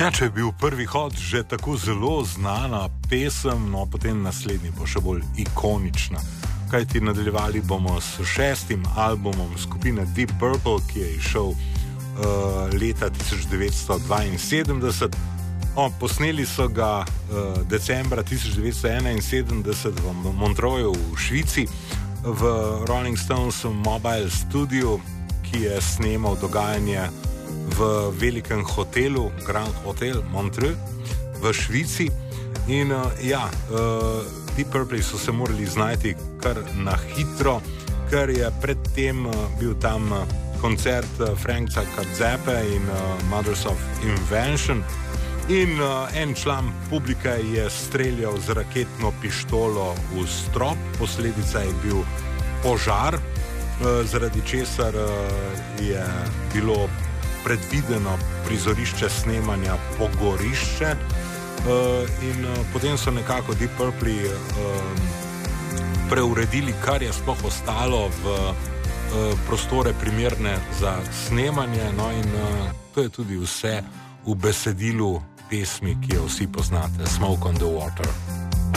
Ja, če je bil prvi hod že tako zelo znana pesem, no potem naslednji bo še bolj ikonična. Kajti nadaljevali bomo s 6. albumom skupine Deep Purple, ki je izšel leta 1972. Posneli so ga decembra 1971 v Montreuxu v Švici v Rolling Stones Mobile Studio, ki je snemal dogajanje v velikem hotelu, Grand Hotel Montreux v Švici. In Deep Purple so se morali znajti kar na hitro, ker je predtem bil tam koncert Franka Zappa in Mothers of Invention. In en član publike je streljal z raketno pištolo v strop, posledica je bil požar, zaradi česar je bilo predvideno prizorišče snemanja pogorišče. In potem so nekako Deep Purple preuredili, kar je sploh ostalo v prostore primerne za snemanje. No in to je tudi vse v besedilu pesmi, ki jo vsi poznate, Smoke on the Water.